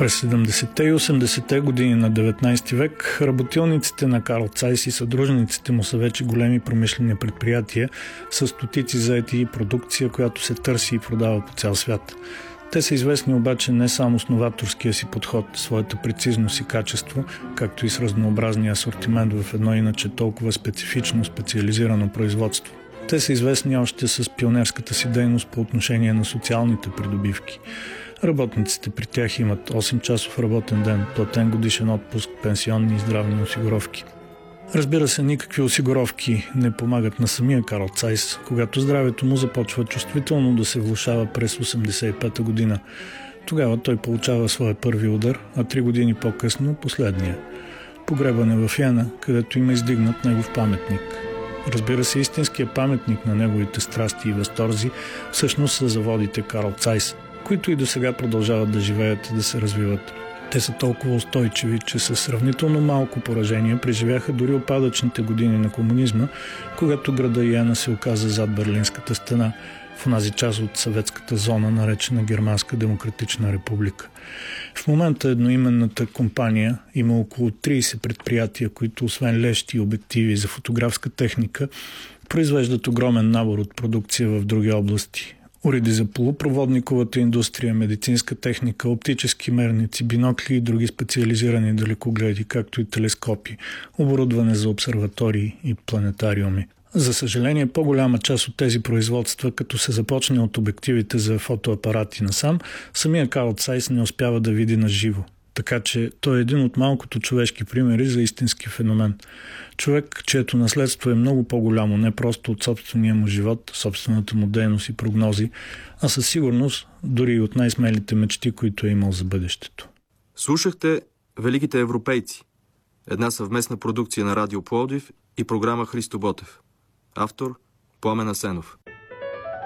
През 70-те и 80-те години на 19 век работилниците на Карл Цайс и съдружниците му са вече големи промишлени предприятия с стотици заети и продукция, която се търси и продава по цял свят. Те са известни обаче не само с новаторския си подход, своята прецизност и качество, както и с разнообразния асортимент в едно иначе толкова специфично специализирано производство. Те са известни още с пионерската си дейност по отношение на социалните придобивки. Работниците при тях имат 8-часов работен ден, платен годишен отпуск, пенсионни и здравни осигуровки. Разбира се, никакви осигуровки не помагат на самия Карл Цайс, когато здравето му започва чувствително да се влошава през 1985 година. Тогава той получава своя първи удар, а 3 години по-късно последния. Погребане в Йена, където има издигнат негов паметник. Разбира се, истинският паметник на неговите страсти и възторзи всъщност са заводите Карл Цайс, които и до сега продължават да живеят и да се развиват. Те са толкова устойчиви, че със сравнително малко поражение преживяха дори опадъчните години на комунизма, когато града Йена се оказа зад Берлинската стена, в онази част от съветската зона, наречена Германска демократична република. В момента едноименната компания има около 30 предприятия, които освен лещи и обективи за фотографска техника, произвеждат огромен набор от продукция в други области. Уреди за полупроводниковата индустрия, медицинска техника, оптически мерници, бинокли и други специализирани далекогледи, както и телескопи, оборудване за обсерватории и планетариуми. За съжаление, по-голяма част от тези производства, като се започне от обективите за фотоапарати насам, самия Карл Цайс не успява да види на живо. Така че той е един от малкото човешки примери за истински феномен. Човек, чието наследство е много по-голямо, не просто от собствения му живот, собствената му дейност и прогнози, а със сигурност дори и от най-смелите мечти, които е имал за бъдещето. Слушахте Великите европейци, една съвместна продукция на Радио Пловдив и програма Христо Ботев. Автор Пламен Асенов.